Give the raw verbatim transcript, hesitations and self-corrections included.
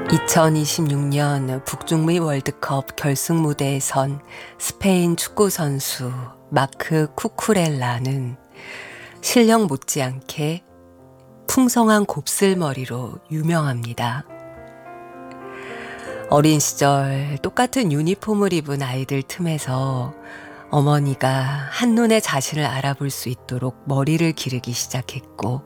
이천이십육 년 북중미 월드컵 결승 무대에 선 스페인 축구 선수 마크 쿠쿠렐라는 실력 못지않게 풍성한 곱슬머리로 유명합니다. 어린 시절 똑같은 유니폼을 입은 아이들 틈에서 어머니가 한눈에 자신을 알아볼 수 있도록 머리를 기르기 시작했고,